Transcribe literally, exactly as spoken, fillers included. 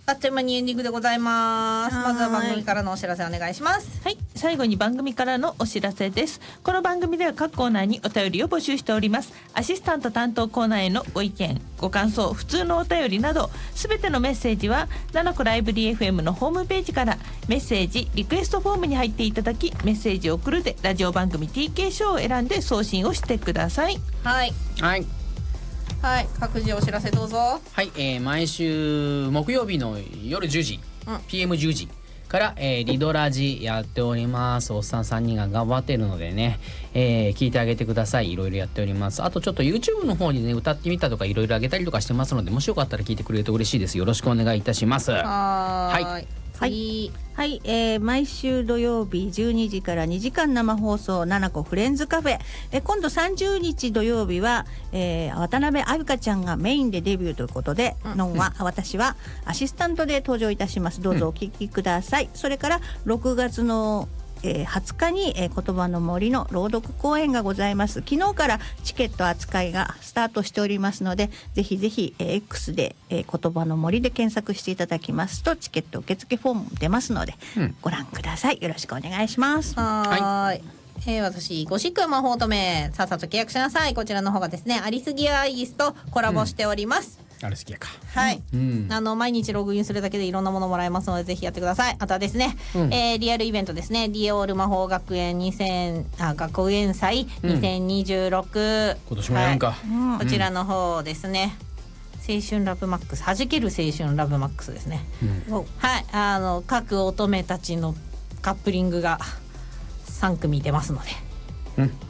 あっという間にエンディングでございます。まずは番組からのお知らせお願いします。 はい、最後に番組からのお知らせです。この番組では各コーナーにお便りを募集しております。アシスタント担当コーナーへのご意見ご感想、普通のお便りなどすべてのメッセージはななこライブリー エフエム のホームページからメッセージリクエストフォームに入っていただき、メッセージを送るでラジオ番組 ティーケー ショーを選んで送信をしてください。 はいはいはい、各自お知らせどうぞ。 はい、えー、毎週木曜日の夜じゅうじ、うん、ピーエムじゅうじから、えー、リドラジやっております。おっさんさんにんが頑張っているのでね、えー、聞いてあげてください。いろいろやっております。あとちょっと YouTube の方にね歌ってみたとかいろいろあげたりとかしてますので、もしよかったら聞いてくれると嬉しいです。よろしくお願いいたします。 はーい、 はいはい、はい、えー、毎週土曜日じゅうにじからにじかん生放送ななこフレンズカフェ、えー、今度さんじゅうにち土曜日は、えー、渡辺あゆかちゃんがメインでデビューということで、うん、のんは、うん、私はアシスタントで登場いたします。どうぞお聞きください、うん、それからろくがつのえー、はつかに、えー、言葉の森の朗読公演がございます。昨日からチケット扱いがスタートしておりますので、ぜひぜひ、えー、X で、えー、言葉の森で検索していただきますとチケット受付フォームも出ますので、うん、ご覧ください。よろしくお願いします。 はい、えー、私ゴシック魔法乙女さっさと契約しなさい。こちらの方がですねアリスギアイギスとコラボしております、 うんあれ好きやか。 はい、 うん、 あの毎日ログインするだけでいろんなものもらえますのでぜひやってください。あとはですね、うんえー、リアルイベントですね、ディオール魔法学園にせんあ学園祭にせんにじゅうろく、うん、 今年もやるんか、 はい、こちらの方ですね、青春ラブマックス弾ける青春ラブマックスですね、うん、はいあの各乙女たちのカップリングがさん組出ますので、うん